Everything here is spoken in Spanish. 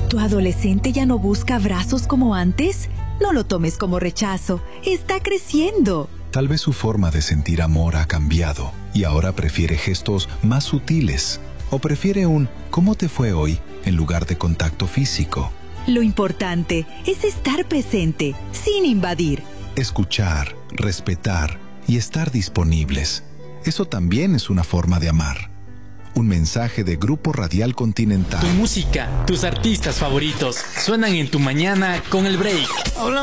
¿Tu adolescente ya no busca abrazos como antes? No lo tomes como rechazo. Está creciendo. Tal vez su forma de sentir amor ha cambiado y ahora prefiere gestos más sutiles. O prefiere un ¿cómo te fue hoy? En lugar de contacto físico. Lo importante es estar presente, sin invadir. Escuchar, respetar y estar disponibles. Eso también es una forma de amar. Un mensaje de Grupo Radial Continental. Tu música, tus artistas favoritos, suenan en tu mañana con El Break.